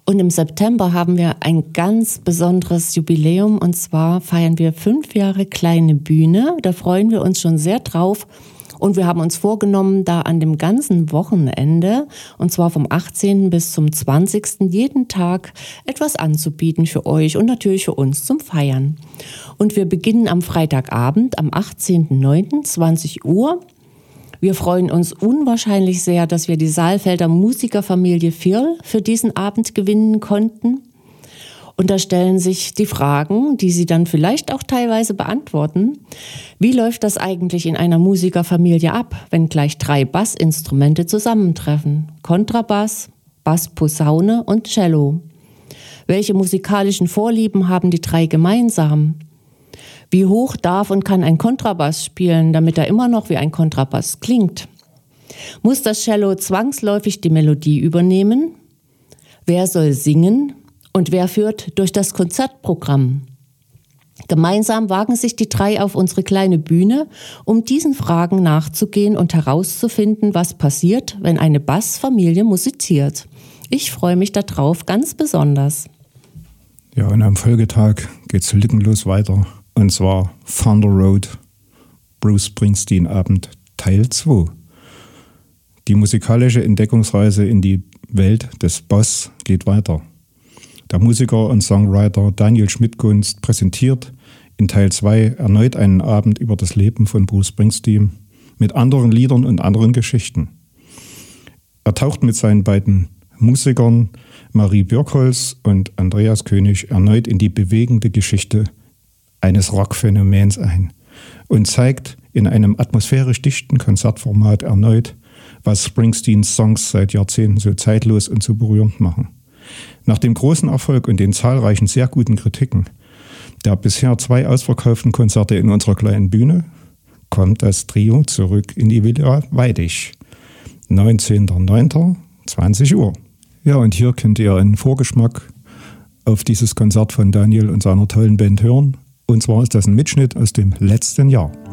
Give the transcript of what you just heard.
Und im September haben wir ein ganz besonderes Jubiläum, und zwar feiern wir 5 Jahre kleine Bühne. Da freuen wir uns schon sehr drauf. Und wir haben uns vorgenommen, da an dem ganzen Wochenende, und zwar vom 18. bis zum 20. jeden Tag etwas anzubieten für euch und natürlich für uns zum Feiern. Und wir beginnen am Freitagabend, am 18.09., 20 Uhr. Wir freuen uns unwahrscheinlich sehr, dass wir die Saalfelder Musikerfamilie Firl für diesen Abend gewinnen konnten. Und da stellen sich die Fragen, die Sie dann vielleicht auch teilweise beantworten. Wie läuft das eigentlich in einer Musikerfamilie ab, wenn gleich 3 Bassinstrumente zusammentreffen? Kontrabass, Bass, Posaune und Cello. Welche musikalischen Vorlieben haben die 3 gemeinsam? Wie hoch darf und kann ein Kontrabass spielen, damit er immer noch wie ein Kontrabass klingt? Muss das Cello zwangsläufig die Melodie übernehmen? Wer soll singen? Und wer führt durch das Konzertprogramm? Gemeinsam wagen sich die 3 auf unsere kleine Bühne, um diesen Fragen nachzugehen und herauszufinden, was passiert, wenn eine Bassfamilie musiziert. Ich freue mich darauf ganz besonders. Ja, und am Folgetag geht's lückenlos weiter. Und zwar Thunder Road, Bruce Springsteen Abend Teil 2. Die musikalische Entdeckungsreise in die Welt des Bass geht weiter. Der Musiker und Songwriter Daniel Schmidt-Gunst präsentiert in Teil 2 erneut einen Abend über das Leben von Bruce Springsteen mit anderen Liedern und anderen Geschichten. Er taucht mit seinen beiden Musikern Marie Birkholz und Andreas König erneut in die bewegende Geschichte eines Rockphänomens ein und zeigt in einem atmosphärisch dichten Konzertformat erneut, was Springsteens Songs seit Jahrzehnten so zeitlos und so berührend machen. Nach dem großen Erfolg und den zahlreichen sehr guten Kritiken der bisher 2 ausverkauften Konzerte in unserer kleinen Bühne kommt das Trio zurück in die Villa Weidig. 19.09., 20 Uhr. Ja, und hier könnt ihr einen Vorgeschmack auf dieses Konzert von Daniel und seiner tollen Band hören. Und zwar ist das ein Mitschnitt aus dem letzten Jahr.